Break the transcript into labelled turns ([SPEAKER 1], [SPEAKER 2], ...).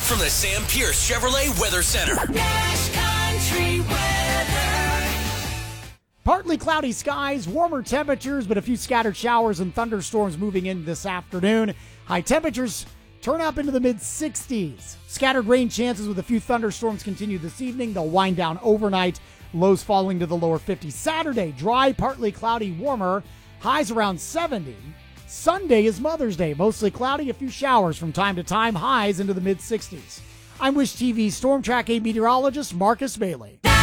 [SPEAKER 1] from the Sam Pierce Chevrolet Weather Center.
[SPEAKER 2] Nash Country Weather.
[SPEAKER 3] Partly cloudy skies, warmer temperatures, but a few scattered showers and thunderstorms moving in this afternoon. High temperatures turn up into the mid-60s. Scattered rain chances with a few thunderstorms continue this evening. They'll wind down overnight. Lows falling to the lower 50s. Saturday, dry, partly cloudy, warmer. Highs around 70. Sunday is Mother's Day. Mostly cloudy, a few showers from time to time. Highs into the mid-60s. I'm Wish TV Storm Track 8 meteorologist Marcus Bailey.